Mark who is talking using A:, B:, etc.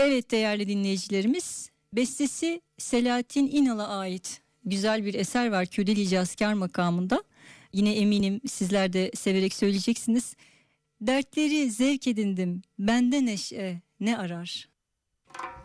A: Evet değerli dinleyicilerimiz, bestesi Selahattin İnal'a ait güzel bir eser var Küreli Cazkar makamında. Yine eminim sizler de severek söyleyeceksiniz. Dertleri zevk edindim, bende neşe ne arar?